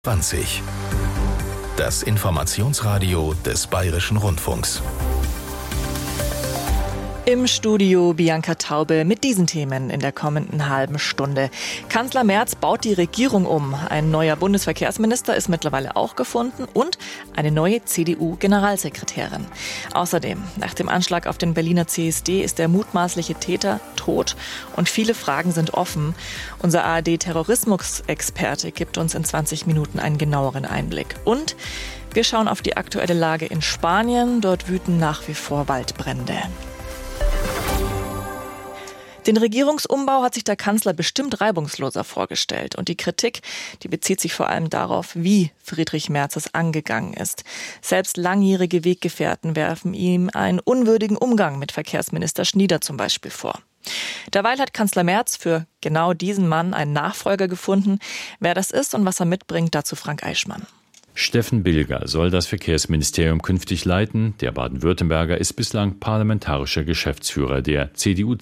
20. Das Informationsradio des Bayerischen Rundfunks. Im Studio Bianca Taube mit diesen Themen in der kommenden halben Stunde. Kanzler Merz baut die Regierung um. Ein neuer Bundesverkehrsminister ist mittlerweile auch gefunden und eine neue CDU-Generalsekretärin. Außerdem, nach dem Anschlag auf den Berliner CSD ist der mutmaßliche Täter tot und viele Fragen sind offen. Unser ARD-Terrorismusexperte gibt uns in 20 Minuten einen genaueren Einblick. Und wir schauen auf die aktuelle Lage in Spanien. Dort wüten nach wie vor Waldbrände. Den Regierungsumbau hat sich der Kanzler bestimmt reibungsloser vorgestellt. Und die Kritik, die bezieht sich vor allem darauf, wie Friedrich Merz es angegangen ist. Selbst langjährige Weggefährten werfen ihm einen unwürdigen Umgang mit Verkehrsminister Schnieder zum Beispiel vor. Derweil hat Kanzler Merz für genau diesen Mann einen Nachfolger gefunden. Wer das ist und was er mitbringt, dazu Frank Eichmann. Steffen Bilger soll das Verkehrsministerium künftig leiten. Der Baden-Württemberger ist bislang parlamentarischer Geschäftsführer der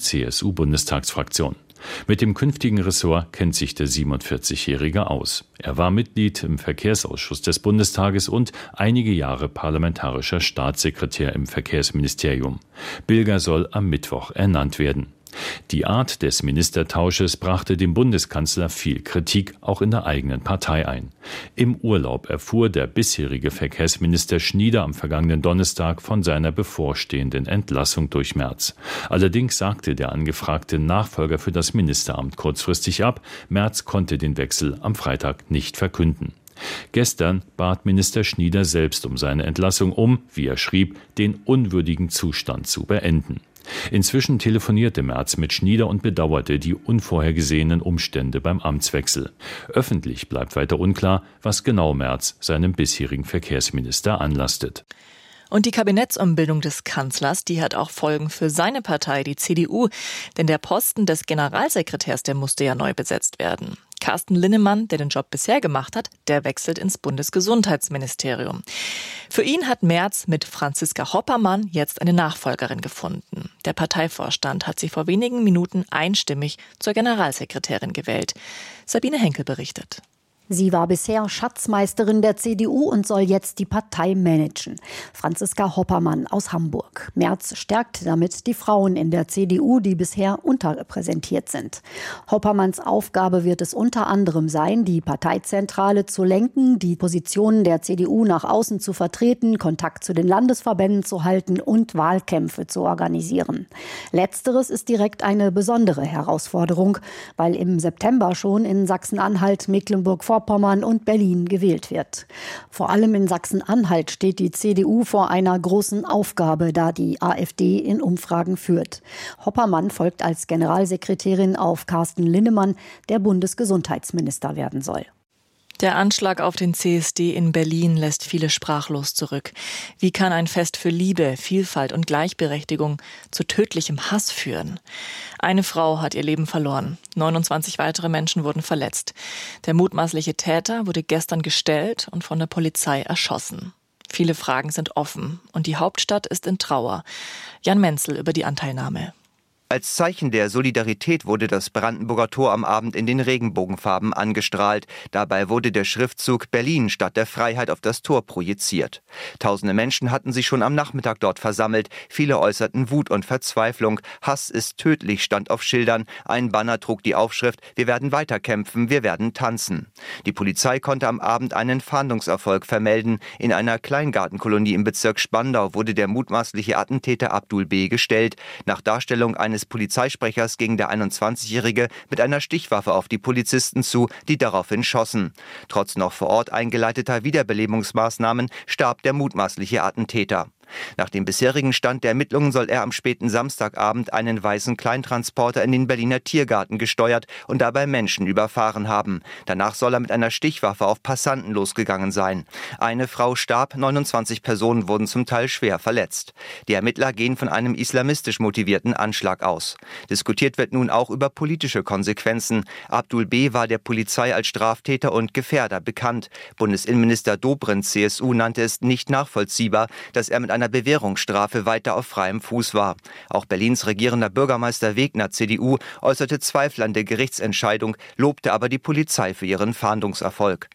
CDU-CSU-Bundestagsfraktion. Mit dem künftigen Ressort kennt sich der 47-Jährige aus. Er war Mitglied im Verkehrsausschuss des Bundestages und einige Jahre parlamentarischer Staatssekretär im Verkehrsministerium. Bilger soll am Mittwoch ernannt werden. Die Art des Ministertausches brachte dem Bundeskanzler viel Kritik, auch in der eigenen Partei ein. Im Urlaub erfuhr der bisherige Verkehrsminister Schnieder am vergangenen Donnerstag von seiner bevorstehenden Entlassung durch Merz. Allerdings sagte der angefragte Nachfolger für das Ministeramt kurzfristig ab. Merz konnte den Wechsel am Freitag nicht verkünden. Gestern bat Minister Schnieder selbst um seine Entlassung, um, wie er schrieb, den unwürdigen Zustand zu beenden. Inzwischen telefonierte Merz mit Schnieder und bedauerte die unvorhergesehenen Umstände beim Amtswechsel. Öffentlich bleibt weiter unklar, was genau Merz seinem bisherigen Verkehrsminister anlastet. Und die Kabinettsumbildung des Kanzlers, die hat auch Folgen für seine Partei, die CDU. Denn der Posten des Generalsekretärs, der musste ja neu besetzt werden. Carsten Linnemann, der den Job bisher gemacht hat, der wechselt ins Bundesgesundheitsministerium. Für ihn hat Merz mit Franziska Hoppermann jetzt eine Nachfolgerin gefunden. Der Parteivorstand hat sie vor wenigen Minuten einstimmig zur Generalsekretärin gewählt. Sabine Henkel berichtet. Sie war bisher Schatzmeisterin der CDU und soll jetzt die Partei managen. Franziska Hoppermann aus Hamburg. Merz stärkt damit die Frauen in der CDU, die bisher unterrepräsentiert sind. Hoppermanns Aufgabe wird es unter anderem sein, die Parteizentrale zu lenken, die Positionen der CDU nach außen zu vertreten, Kontakt zu den Landesverbänden zu halten und Wahlkämpfe zu organisieren. Letzteres ist direkt eine besondere Herausforderung, weil im September schon in Sachsen-Anhalt, Mecklenburg-Vorpommern und Berlin gewählt wird. Vor allem in Sachsen-Anhalt steht die CDU vor einer großen Aufgabe, da die AfD in Umfragen führt. Hoppermann folgt als Generalsekretärin auf Carsten Linnemann, der Bundesgesundheitsminister werden soll. Der Anschlag auf den CSD in Berlin lässt viele sprachlos zurück. Wie kann ein Fest für Liebe, Vielfalt und Gleichberechtigung zu tödlichem Hass führen? Eine Frau hat ihr Leben verloren. 29 weitere Menschen wurden verletzt. Der mutmaßliche Täter wurde gestern gestellt und von der Polizei erschossen. Viele Fragen sind offen und die Hauptstadt ist in Trauer. Jan Menzel über die Anteilnahme. Als Zeichen der Solidarität wurde das Brandenburger Tor am Abend in den Regenbogenfarben angestrahlt. Dabei wurde der Schriftzug Berlin statt der Freiheit auf das Tor projiziert. Tausende Menschen hatten sich schon am Nachmittag dort versammelt. Viele äußerten Wut und Verzweiflung. Hass ist tödlich, stand auf Schildern. Ein Banner trug die Aufschrift: Wir werden weiterkämpfen, wir werden tanzen. Die Polizei konnte am Abend einen Fahndungserfolg vermelden. In einer Kleingartenkolonie im Bezirk Spandau wurde der mutmaßliche Attentäter Abdul B. gestellt. Nach Darstellung eines Polizeisprechers ging der 21-Jährige mit einer Stichwaffe auf die Polizisten zu, die daraufhin schossen. Trotz noch vor Ort eingeleiteter Wiederbelebungsmaßnahmen starb der mutmaßliche Attentäter. Nach dem bisherigen Stand der Ermittlungen soll er am späten Samstagabend einen weißen Kleintransporter in den Berliner Tiergarten gesteuert und dabei Menschen überfahren haben. Danach soll er mit einer Stichwaffe auf Passanten losgegangen sein. Eine Frau starb, 29 Personen wurden zum Teil schwer verletzt. Die Ermittler gehen von einem islamistisch motivierten Anschlag aus. Diskutiert wird nun auch über politische Konsequenzen. Abdul B. war der Polizei als Straftäter und Gefährder bekannt. Bundesinnenminister Dobrindt, CSU, nannte es nicht nachvollziehbar, dass er mit einer Bewährungsstrafe weiter auf freiem Fuß war. Auch Berlins regierender Bürgermeister Wegner, CDU, äußerte Zweifel an der Gerichtsentscheidung, lobte aber die Polizei für ihren Fahndungserfolg.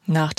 Nach